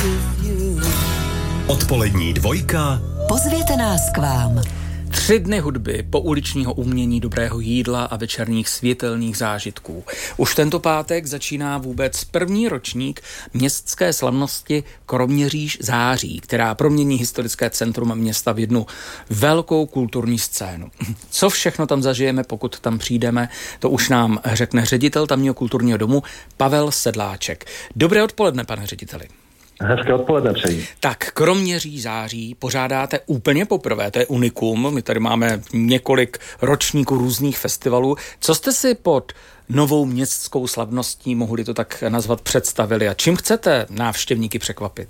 Odpolední dvojka. Pozvěte nás k vám. 3 dny hudby, pouličního umění, dobrého jídla a večerních světelných zážitků. Už tento pátek začíná vůbec první ročník městské slavnosti Kroměříž září, která promění historické centrum města v jednu velkou kulturní scénu. Co všechno tam zažijeme, pokud tam přijdeme, to už nám řekne ředitel tamního kulturního domu Pavel Sedláček. Dobré odpoledne, pane řediteli. Hezké odpoledne přeji. Tak, Kroměříž září pořádáte úplně poprvé, to je unikum, my tady máme několik ročníků různých festivalů. Co jste si pod novou městskou slavností, mohli to tak nazvat, představili a čím chcete návštěvníky překvapit?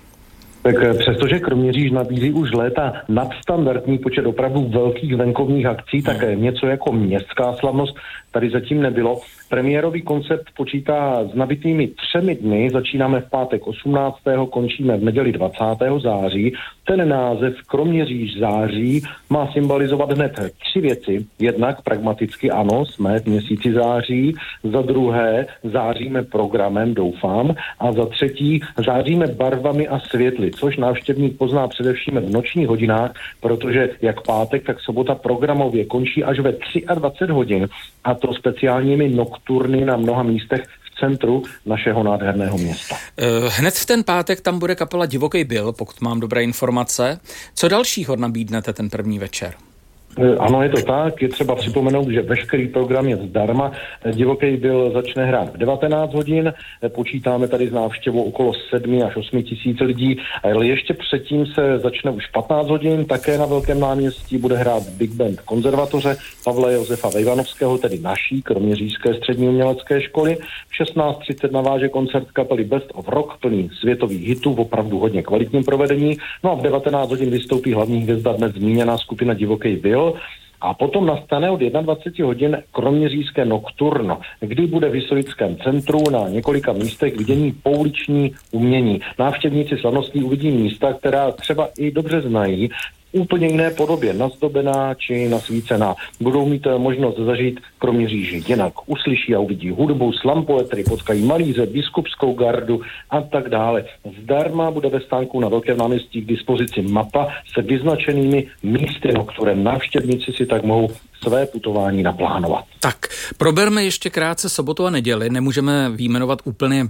Tak přestože Kroměříž nabízí už léta nadstandardní počet opravdu velkých venkovních akcí, tak něco jako městská slavnost tady zatím nebylo. Premiérový koncept počítá s nabitými 3 dny, začínáme v pátek 18., končíme v neděli 20. září. Ten název Kroměříž září má symbolizovat hned 3 věci. Jednak pragmaticky ano, jsme v měsíci září, za druhé záříme programem, doufám, a za třetí záříme barvami a světly, což návštěvník pozná především v nočních hodinách, protože jak pátek, tak sobota programově končí až ve 23 hodin, a to speciálními nokturny na mnoha místech v centru našeho nádherného města. Hned v ten pátek tam bude kapela Divoký Bill, pokud mám dobré informace. Co dalšího nabídnete ten první večer? Ano, je to tak. Je třeba připomenout, že veškerý program je zdarma. Divoký Bill začne hrát v 19 hodin. Počítáme tady s návštěvou okolo 7 až 8 tisíc lidí. Ale ještě předtím se začne už 15 hodin. Také na Velkém náměstí bude hrát Big Band konzervatoře Pavla Josefa Vejvanovského, tedy naší kroměřížské střední umělecké školy. V 16:30 naváže koncert kapely Best of Rock, plný světových hitů, v opravdu hodně kvalitním provedení. No a v 19 hodin vystoupí hlavní hvězda dnes zmíněná skupina Divoký Bill. A potom nastane od 21 hodin kroměřížské nokturno, kdy bude v historickém centru na několika místech vidění pouliční umění. Návštěvníci slavností uvidí místa, která třeba i dobře znají, úplně jiné podobě, nazdobená či nasvícená. Budou mít možnost zažít Kroměříži jinak. Uslyší a uvidí hudbu, slam poetry, potkají malíře, biskupskou gardu a tak dále. Zdarma bude ve stánku na Velkém náměstí k dispozici mapa se vyznačenými místy, o kterém návštěvníci si tak mohou své putování naplánovat. Tak, proberme ještě krátce sobotu a neděli. Nemůžeme vyjmenovat úplně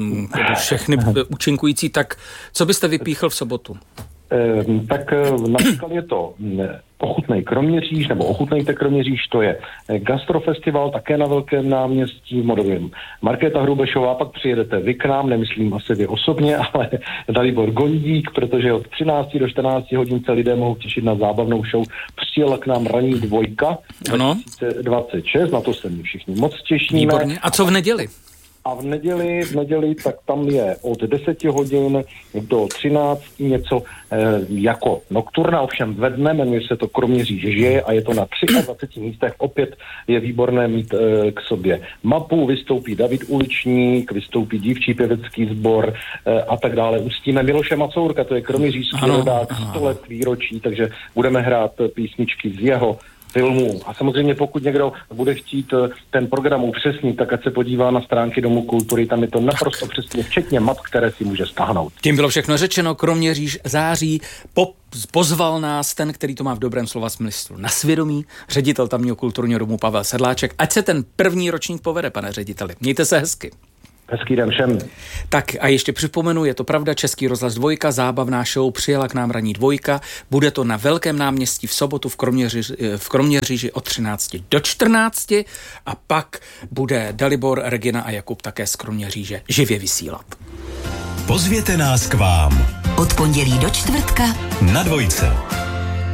všechny účinkující, tak co byste vypíchl v sobotu? Tak například je to Ochutnej Kroměříž, nebo Ochutnejte Kroměříž, to je gastrofestival také na Velkém náměstí v Modovém. Markéta Hrubešová, pak přijedete vy k nám, nemyslím asi vy osobně, ale Dalibor Gondík, protože od 13 do 14 hodin se lidé mohou těšit na zábavnou show. Přijela k nám ranní dvojka 2026, na to se my všichni moc těšíme. Výborně. A co v neděli? A v neděli, tak tam je od 10 hodin do 13 něco jako nokturna, ovšem ve dne, jmenuje se to Kroměříž žije a je to na 23 místech. Opět je výborné mít k sobě mapu, vystoupí David Uličník, vystoupí dívčí pěvecký sbor a tak dále. Ustíme Miloše Macourka, to je kroměřížský rodák, 100 let výročí, takže budeme hrát písničky z jeho filmů. A samozřejmě pokud někdo bude chtít ten program upřesnit, tak ať se podívá na stránky Domu kultury, tam je to naprosto přesně, včetně map, které si může stáhnout. Tím bylo všechno řečeno, Kroměříž září. Pozval nás ten, který to má v dobrém slova smyslu na svědomí, ředitel tamního kulturního domu Pavel Sedláček. Ať se ten první ročník povede, pane řediteli. Mějte se hezky. Hezký den všem. Tak a ještě připomenu, je to pravda, Český rozhlas 2, zábavná show, přijela k nám ranní dvojka, bude to na Velkém náměstí v sobotu v Kroměříži od 13 do 14 a pak bude Dalibor, Regina a Jakub také z Kroměříže živě vysílat. Pozvěte nás k vám. Od pondělí do čtvrtka na 2.